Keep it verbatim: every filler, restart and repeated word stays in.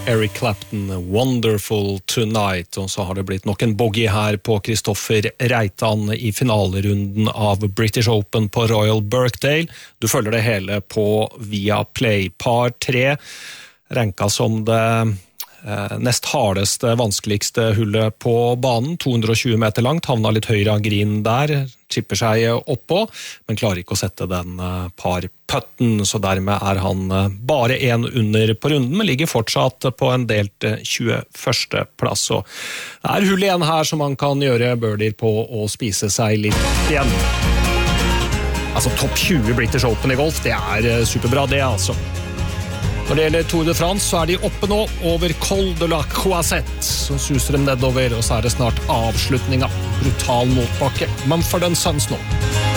Eric Clapton, Wonderful Tonight, og så har det blitt nok en bogey her på Kristoffer Reitan i finalerunden av British Open på Royal Birkdale. Du følger det hele på Viaplay. Par tre, renka som det eh, nest hardeste, vanskeligste hullet på banen, to hundre og tjue meter langt, havna litt høyre av green der, chipper seg oppå, men klarer ikke å sette den eh, par putten, så dermed er han eh, bare en under på runden, men ligger fortsatt på en delt eh, tjueførste plass. Og det er hull igjen her som man kan gjøre birdier på og spise seg litt igjen. Altså topp tjue British Open i golf, det er eh, superbra det altså. Når det gjelder Tour de France, så er de oppe nå over Col de la Croisette, så suser de nedover, og så er det snart avslutninga. Brutal motbakke. Mumford and Sons nå.